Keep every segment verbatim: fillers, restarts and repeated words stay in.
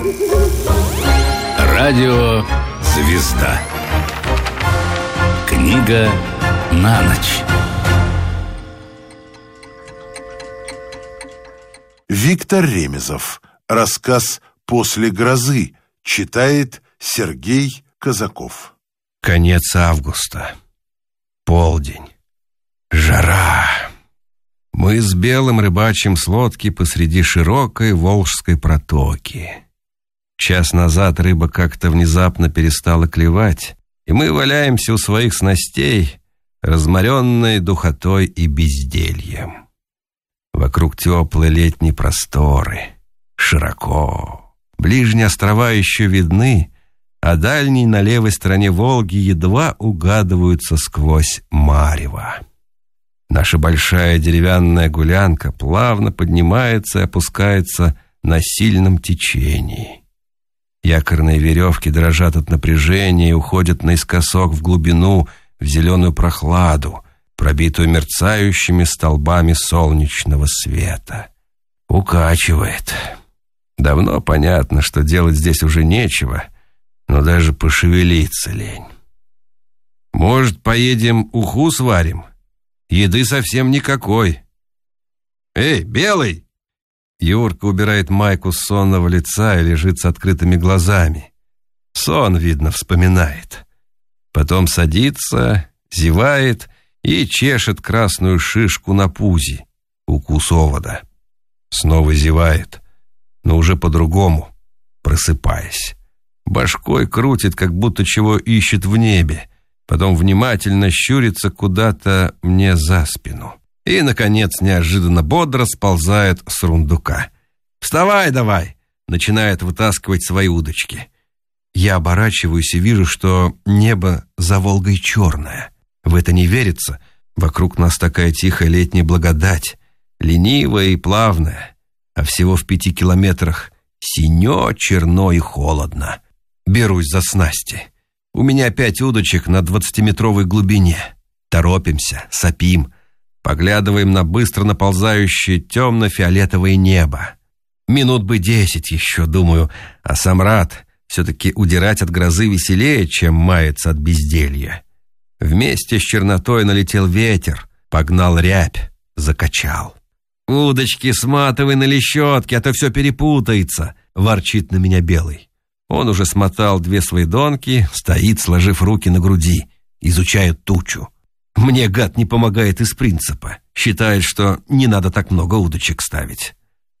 Радио «Звезда». Книга на ночь. Виктор Ремезов. Рассказ «После грозы». Читает Сергей Казаков. Конец августа. Полдень. Жара. Мы с Белым рыбачим с лодки посреди широкой Волжской протоки. Час назад рыба как-то внезапно перестала клевать, и мы валяемся у своих снастей, разморенные духотой и бездельем. Вокруг теплые летние просторы. Широко. Ближние острова еще видны, а дальние на левой стороне Волги едва угадываются сквозь марево. Наша большая деревянная гулянка плавно поднимается и опускается на сильном течении. Якорные веревки дрожат от напряжения и уходят наискосок в глубину, в зеленую прохладу, пробитую мерцающими столбами солнечного света. Укачивает. Давно понятно, что делать здесь уже нечего, но даже пошевелиться лень. Может, поедем уху сварим? Еды совсем никакой. Эй, Белый! Юрка убирает майку с сонного лица и лежит с открытыми глазами. Сон, видно, вспоминает. Потом садится, зевает и чешет красную шишку на пузе. Укус овода. Снова зевает, но уже по-другому, просыпаясь. Башкой крутит, как будто чего ищет в небе. Потом внимательно щурится куда-то мне за спину. И, наконец, неожиданно бодро сползает с рундука. «Вставай давай!» — начинает вытаскивать свои удочки. Я оборачиваюсь и вижу, что небо за Волгой черное. В это не верится. Вокруг нас такая тихая летняя благодать, ленивая и плавная. А всего в пяти километрах синё, черно и холодно. Берусь за снасти. У меня пять удочек на двадцатиметровой глубине. Торопимся, сопим, поглядываем на быстро наползающее темно-фиолетовое небо. Минут бы десять еще, думаю, а сам рад. Все-таки удирать от грозы веселее, чем маяться от безделья. Вместе с чернотой налетел ветер, погнал рябь, закачал. «Удочки сматывай на лещетке, а то все перепутается», — ворчит на меня Белый. Он уже смотал две свои донки, стоит, сложив руки на груди, изучает тучу. Мне, гад, не помогает из принципа. Считает, что не надо так много удочек ставить.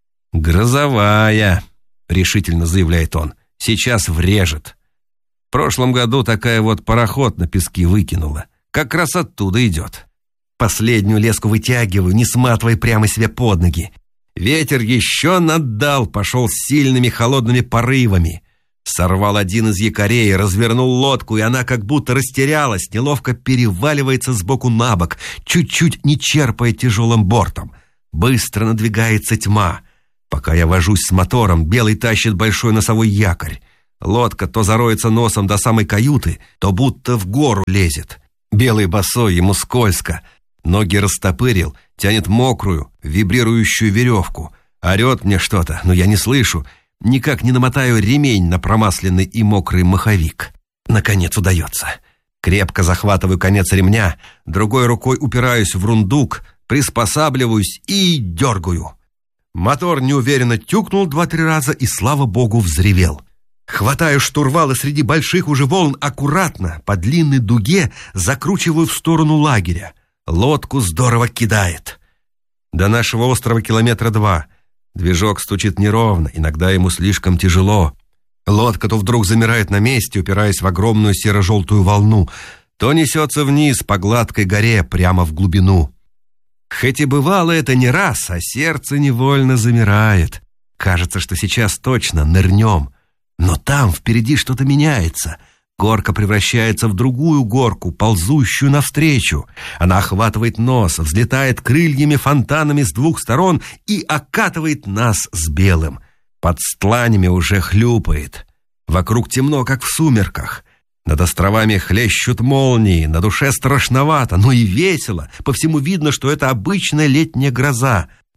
«Грозовая», — решительно заявляет он, — «сейчас врежет». В прошлом году такая вот пароход на пески выкинула. Как раз оттуда идет. Последнюю леску вытягиваю, не сматывай прямо себе под ноги. Ветер еще наддал, пошел с сильными холодными порывами. Сорвал один из якорей, развернул лодку, и она как будто растерялась, неловко переваливается сбоку на бок, чуть-чуть не черпая тяжелым бортом. Быстро надвигается тьма. Пока я вожусь с мотором, Белый тащит большой носовой якорь. Лодка то зароется носом до самой каюты, то будто в гору лезет. Белый босой, ему скользко. Ноги растопырил, тянет мокрую, вибрирующую веревку. Орет мне что-то, но я не слышу. Никак не намотаю ремень на промасленный и мокрый маховик. Наконец удается. Крепко захватываю конец ремня, другой рукой упираюсь в рундук, приспосабливаюсь и дергаю. Мотор неуверенно тюкнул два-три раза и, слава богу, взревел. Хватаю штурвал и среди больших уже волн аккуратно по длинной дуге закручиваю в сторону лагеря. Лодку здорово кидает. До нашего острова километра два. Движок стучит неровно, иногда ему слишком тяжело. Лодка то вдруг замирает на месте, упираясь в огромную серо-желтую волну, то несется вниз по гладкой горе прямо в глубину. Хоть и бывало это не раз, а сердце невольно замирает. Кажется, что сейчас точно нырнем. Но там впереди что-то меняется. Горка превращается в другую горку, ползущую навстречу. Она охватывает нос, взлетает крыльями фонтанами с двух сторон и окатывает нас с Белым. Под стланями уже хлюпает. Вокруг темно, как в сумерках. Над островами хлещут молнии, на душе страшновато, но и весело. По всему видно, что это обычная летняя гроза.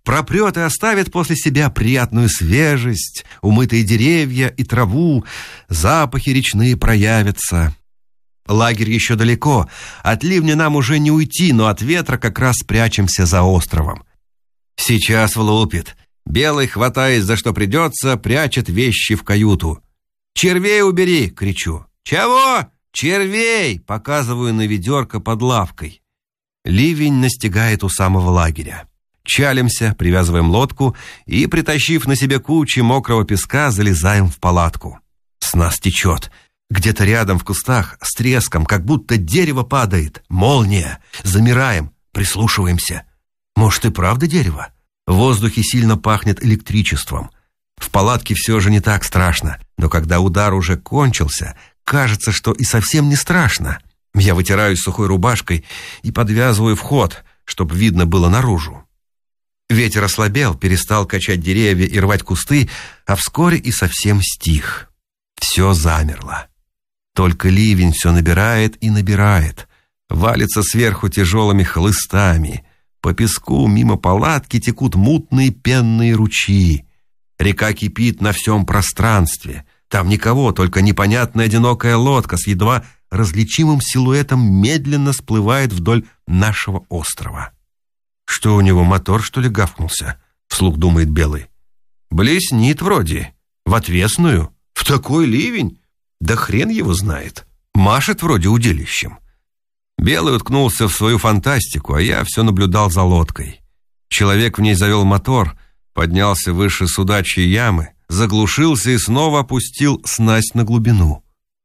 пропрет и оставит после себя приятную свежесть, умытые деревья и траву, запахи речные проявятся. Лагерь еще далеко, от ливня нам уже не уйти, но от ветра как раз спрячемся за островом. Сейчас влупит. Белый, хватаясь за что придется, прячет вещи в каюту. «Червей убери!» — кричу. «Чего?» «Червей!» — показываю на ведерко под лавкой. Ливень настигает у самого лагеря. Чалимся, привязываем лодку и, притащив на себе кучи мокрого песка, залезаем в палатку. С нас течет. Где-то рядом в кустах с треском, как будто дерево падает. Молния. Замираем, прислушиваемся. Может, и правда дерево? В воздухе сильно пахнет электричеством. В палатке все же не так страшно, но когда удар уже кончился, кажется, что и совсем не страшно. Я вытираюсь сухой рубашкой и подвязываю вход, чтобы видно было наружу. Ветер ослабел, перестал качать деревья и рвать кусты, а вскоре и совсем стих. Все замерло. Только ливень все набирает и набирает. Валится сверху тяжелыми хлыстами. По песку мимо палатки текут мутные пенные ручьи. Река кипит на всем пространстве. Там никого, только непонятная одинокая лодка с едва различимым силуэтом медленно всплывает вдоль нашего острова. «Что у него, мотор, что ли, гавкнулся?» — вслух думает Белый. «Блеснит вроде. В отвесную. В такой ливень? Да хрен его знает. Машет вроде удилищем». Белый уткнулся в свою фантастику, а я все наблюдал за лодкой. Человек в ней завел мотор, поднялся выше судачьей ямы, заглушился и снова опустил снасть на глубину.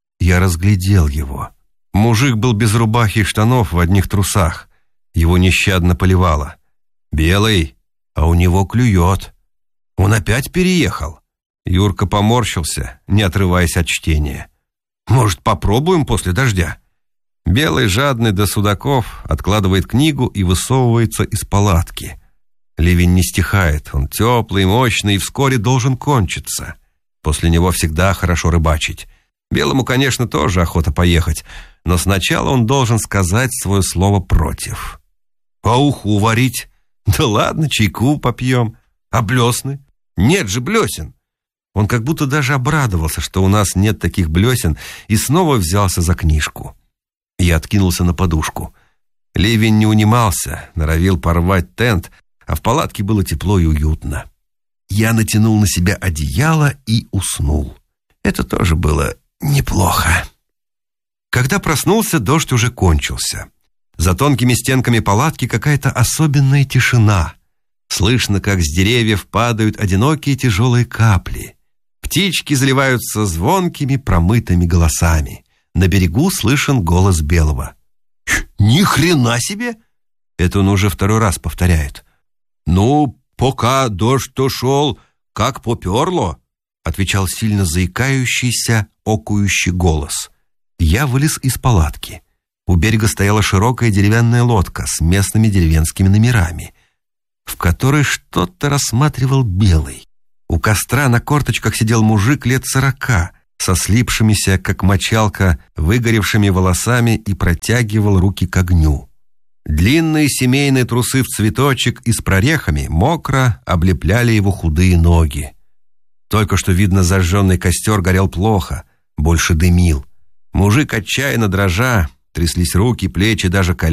Я разглядел его. Мужик был без рубахи и штанов, в одних трусах. Его нещадно поливало. «Белый, а у него клюет. Он опять переехал». Юрка поморщился, не отрываясь от чтения. «Может, попробуем после дождя?» Белый, жадный до судаков, откладывает книгу и высовывается из палатки. Ливень не стихает, он теплый, мощный и вскоре должен кончиться. После него всегда хорошо рыбачить. Белому, конечно, тоже охота поехать, но сначала он должен сказать свое слово против. «А уху варить? Да ладно, чайку попьем. А блесны? Нет же блесен!» Он как будто даже обрадовался, что у нас нет таких блесен, и снова взялся за книжку. Я откинулся на подушку. Ливень не унимался, норовил порвать тент, а в палатке было тепло и уютно. Я натянул на себя одеяло и уснул. Это тоже было неплохо. Когда проснулся, дождь уже кончился. За тонкими стенками палатки какая-то особенная тишина. Слышно, как с деревьев падают одинокие тяжелые капли. Птички заливаются звонкими промытыми голосами. На берегу слышен голос Белого. «Ни хрена себе!» Это он уже второй раз повторяет. «Ну, пока дождь-то шел, как поперло», отвечал сильно заикающийся, окующий голос. Я вылез из палатки. У берега стояла широкая деревянная лодка с местными деревенскими номерами, в которой что-то рассматривал Белый. У костра на корточках сидел мужик лет сорока, со слипшимися, как мочалка, выгоревшими волосами и протягивал руки к огню. Длинные семейные трусы в цветочек и с прорехами мокро облепляли его худые ноги. Только что, видно, зажженный костер горел плохо, больше дымил. Мужик, отчаянно дрожа, тряслись руки, плечи, даже колени.